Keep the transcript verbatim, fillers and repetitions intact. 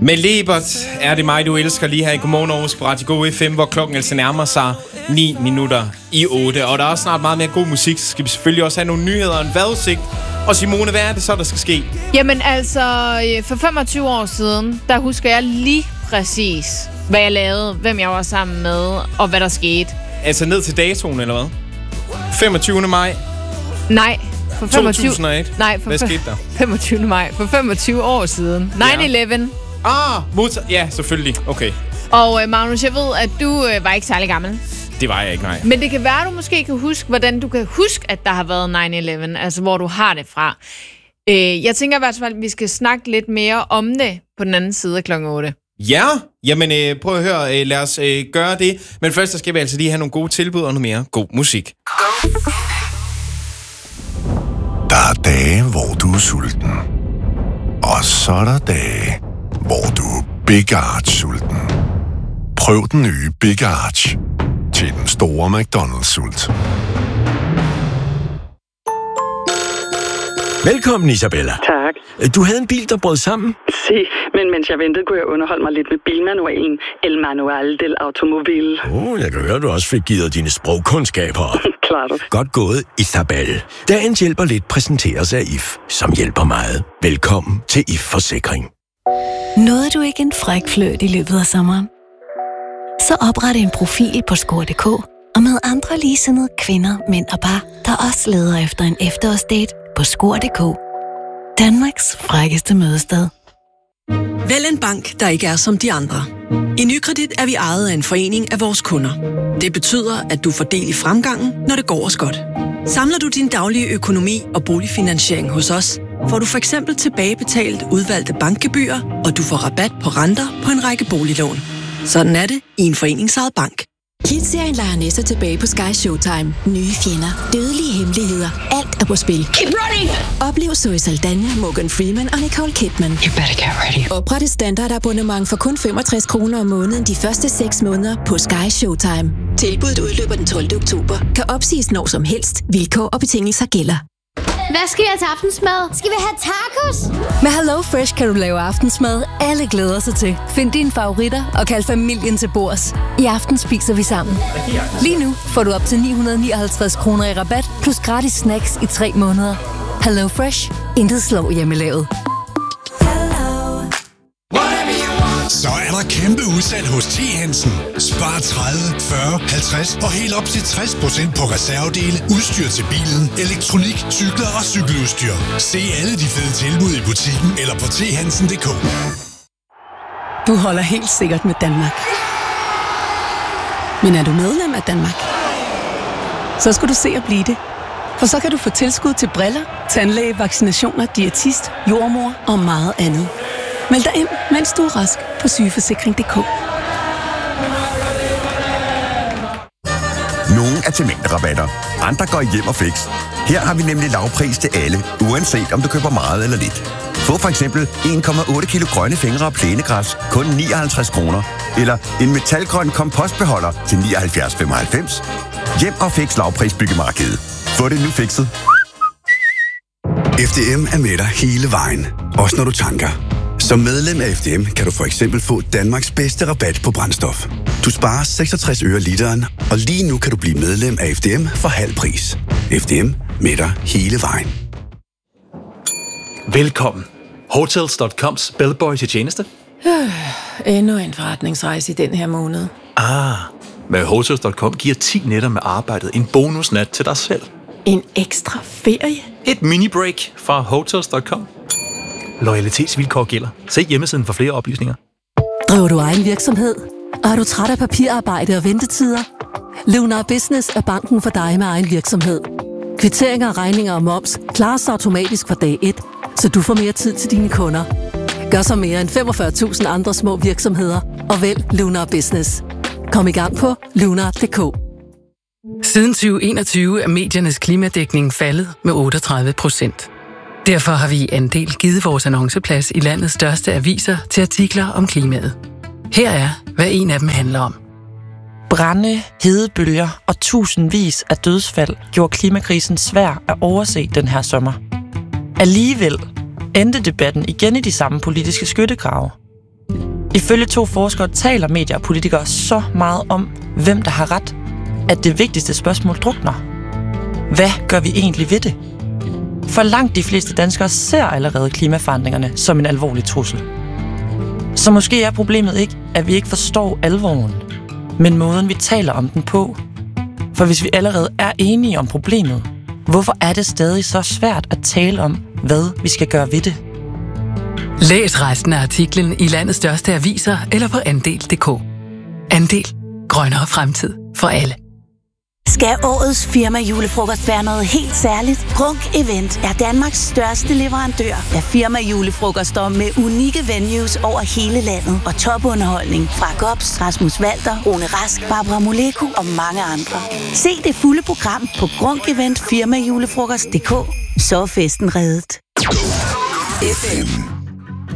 Med Lebert er det mig, du elsker lige her i Godmorgen Aarhus på Radio Go F M, hvor klokken altså nærmer sig ni minutter i otte. Og der er også snart meget mere god musik, så skal vi selvfølgelig også have nogle nyheder og en vejrudsigt. Og Simone, hvad er det så, der skal ske? Jamen altså, for femogtyve år siden, der husker jeg lige præcis, hvad jeg lavede, hvem jeg var sammen med, og hvad der skete. Altså ned til datoen, eller hvad? femogtyvende maj? Nej. For femogtyve... to tusind og et? Nej, for hvad skete der? femogtyvende maj. For femogtyve år siden. nine eleven. Ah, modtaget. Ja, selvfølgelig. Okay. Og uh, Magnus, jeg ved, at du uh, var ikke særlig gammel. Det var jeg ikke, nej. Men det kan være, at du måske kan huske, hvordan du kan huske, at der har været nine eleven. Altså, hvor du har det fra. Uh, jeg tænker i hvert fald, at vi skal snakke lidt mere om det på den anden side af klokken otte. Ja, jamen øh, prøv at høre, øh, lad os øh, gøre det. Men først så skal vi altså lige have nogle gode tilbud og noget mere god musik. Der er dage, hvor du er sulten. Og så er der dage, hvor du er Big Arch sulten. Prøv den nye Big Arch til den store McDonald's-sult. Velkommen, Isabella. Tak. Du havde en bil, der brød sammen? Si, men mens jeg ventede, kunne jeg underholde mig lidt med bilmanualen. El Manual del Automobil. Åh, oh, jeg kan høre, du også fik givet dine sprogkundskaber. Klart. Godt gået, Isabel. Dagens hjælper lidt præsenteres af I F, som hjælper meget. Velkommen til I F Forsikring. Nåede du ikke en fræk fløjt i løbet af sommeren? Så opret en profil på score punktum d k og med andre ligesindede kvinder, mænd og par, der også leder efter en efterårsdate på score punktum d k. Danmarks frækkeste mødested. Vælg en bank, der ikke er som de andre. I Nykredit er vi ejet af en forening af vores kunder. Det betyder, at du får del i fremgangen, når det går os godt. Samler du din daglige økonomi og boligfinansiering hos os, får du for eksempel tilbagebetalt udvalgte bankgebyrer, og du får rabat på renter på en række boliglån. Sådan er det i en foreningsejet bank. Hit-serien leger næster tilbage på Sky Showtime. Nye fjender, dødelige hemmeligheder, alt er på spil. Keep running! Oplev Zoe Saldana, Morgan Freeman og Nicole Kidman. You better get ready. Opret et standardabonnement for kun femogtres kroner om måneden de første seks måneder på Sky Showtime. Tilbuddet udløber den tolvte oktober. Kan opsiges når som helst. Vilkår og betingelser gælder. Hvad skal vi have til aftensmad? Skal vi have tacos? Med Hello Fresh kan du lave aftensmad, alle glæder sig til. Find dine favoritter og kald familien til bords. I aften spiser vi sammen. Lige nu får du op til ni hundrede nioghalvtreds kroner i rabat, plus gratis snacks i tre måneder. Hello Fresh. Intet slår hjemmelavet. Så er der kæmpe udsalg hos T. Hansen. Spar tredive, fyrre, halvtreds og helt op til tres procent på reservedele, udstyr til bilen, elektronik, cykler og cykeludstyr. Se alle de fede tilbud i butikken eller på t hansen punktum d k. Du holder helt sikkert med Danmark. Men er du medlem af Danmark? Så skal du se at blive det. For så kan du få tilskud til briller, tandlæge, vaccinationer, diætist, jordmor og meget andet. Meld dig ind, mens du er rask på sygeforsikring punktum d k. Nogle er til mængderabatter, andre går hjem og fix. Her har vi nemlig lavpris til alle, uanset om du køber meget eller lidt. Få for eksempel en komma otte kilo grønne fingre og plænegræs, kun nioghalvtreds kroner. Eller en metalgrøn kompostbeholder til nioghalvfjerds komma femoghalvfems. Hjem og fix lavpris byggemarkedet. Få det nu fikset. F D M er med dig hele vejen, også når du tanker. Som medlem af F D M kan du for eksempel få Danmarks bedste rabat på brændstof. Du sparer seksogtres øre literen, og lige nu kan du blive medlem af F D M for halv pris. F D M med dig hele vejen. Velkommen. Hotels punktum coms bellboy til tjeneste. Endnu en forretningsrejse i den her måned. Ah, med Hotels punktum com giver ti nætter med arbejdet en bonusnat til dig selv. En ekstra ferie? Et mini-break fra Hotels punktum com. Loyalitetsvilkår gælder. Se hjemmesiden for flere oplysninger. Driver du egen virksomhed? Og er du træt af papirarbejde og ventetider? Lunar Business er banken for dig med egen virksomhed. Kvitteringer, regninger og moms klares automatisk fra dag et, så du får mere tid til dine kunder. Gør så mere end femogfyrre tusind andre små virksomheder og vælg Lunar Business. Kom i gang på lunar punktum d k. Siden tyve enogtyve er mediernes klimadækning faldet med otteogtredive procent. Derfor har vi i Andel givet vores annonceplads i landets største aviser til artikler om klimaet. Her er, hvad en af dem handler om. Brande, hedebølger og tusindvis af dødsfald gjorde klimakrisen svær at overse den her sommer. Alligevel endte debatten igen i de samme politiske skyttegrave. Ifølge to forskere taler medier og politikere så meget om, hvem der har ret, at det vigtigste spørgsmål drukner. Hvad gør vi egentlig ved det? For langt de fleste danskere ser allerede klimaforandringerne som en alvorlig trussel. Så måske er problemet ikke, at vi ikke forstår alvoren, men måden vi taler om den på. For hvis vi allerede er enige om problemet, hvorfor er det stadig så svært at tale om, hvad vi skal gøre ved det? Læs resten af artiklen i landets største aviser eller på andel punktum d k. Andel. Grønnere fremtid for alle. Skal årets firma julefrokost være noget helt særligt? Grunk Event er Danmarks største leverandør af firma julefrokoster med unikke venues over hele landet og topunderholdning fra Gops, Rasmus Walter, Rune Rask, Barbara Moleko og mange andre. Se det fulde program på grunk event firma julefrokost punktum d k. Så er festen reddet. F M